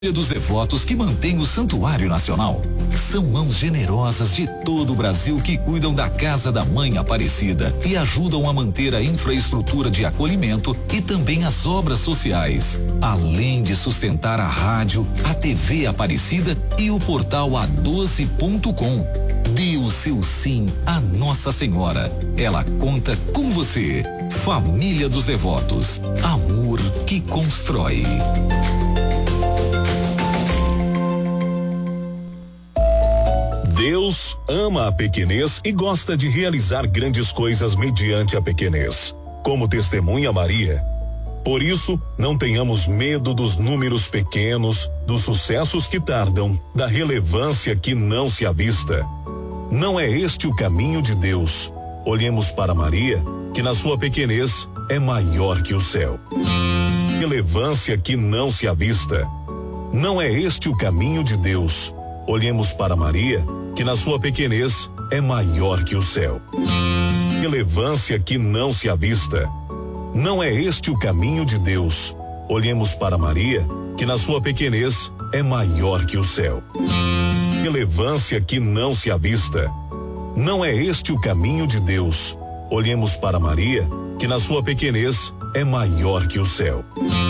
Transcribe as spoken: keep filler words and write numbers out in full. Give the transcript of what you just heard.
Dos devotos que mantém o Santuário Nacional. São mãos generosas de todo o Brasil que cuidam da Casa da Mãe Aparecida e ajudam a manter a infraestrutura de acolhimento e também as obras sociais, além de sustentar a rádio, a T V Aparecida e o portal a doze ponto com. Dê o seu sim à Nossa Senhora. Ela conta com você. Família dos Devotos. Amor que constrói. Deus ama a pequenez e gosta de realizar grandes coisas mediante a pequenez, como testemunha Maria. Por isso, não tenhamos medo dos números pequenos, dos sucessos que tardam, da relevância que não se avista. Não é este o caminho de Deus. Olhemos para Maria, que na sua pequenez é maior que o céu. Relevância que não se avista. Não é este o caminho de Deus. Olhemos para Maria, que na sua pequenez é maior que o céu. Relevância que não se avista. Não é este o caminho de Deus. Olhemos para Maria, que na sua pequenez é maior que o céu. Relevância que não se avista. Não é este o caminho de Deus. Olhemos para Maria, que na sua pequenez é maior que o céu.